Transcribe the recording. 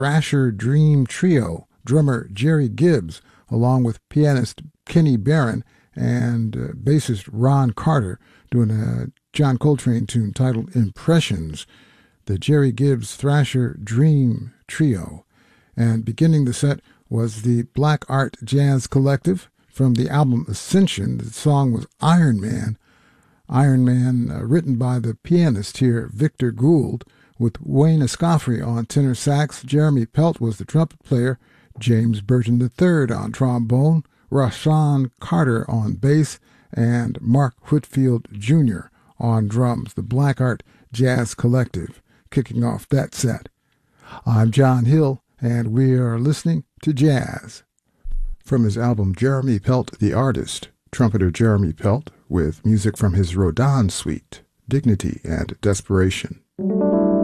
Thrasher Dream Trio, drummer Jerry Gibbs, along with pianist Kenny Barron and bassist Ron Carter, doing a John Coltrane tune titled Impressions, the Jerry Gibbs Thrasher Dream Trio. And beginning the set was the Black Art Jazz Collective from the album Ascension. The song was Iron Man. Iron Man, written by the pianist here, Victor Gould, with Wayne Escoffery on tenor sax. Jeremy Pelt was the trumpet player, James Burton III on trombone, Rashawn Carter on bass, and Mark Whitfield Jr. on drums. The Black Art Jazz Collective kicking off that set. I'm John Hill, and we are listening to jazz. From his album Jeremy Pelt the Artist, trumpeter Jeremy Pelt with music from his Rodin suite, Dignity and Desperation.